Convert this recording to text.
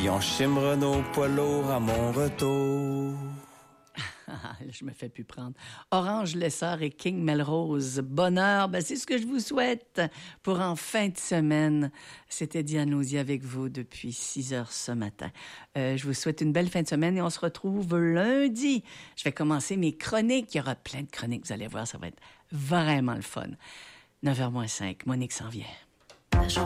Puis on chimera nos poids lourds à mon retour. Je me fais plus prendre. Orange Lessard et King Melrose. Bonheur, c'est ce que je vous souhaite pour en fin de semaine. C'était Diane Lausier avec vous depuis 6 heures ce matin. Je vous souhaite une belle fin de semaine et on se retrouve lundi. Je vais commencer mes chroniques. Il y aura plein de chroniques, vous allez voir, ça va être vraiment le fun. 9h moins 5, Monique s'en vient.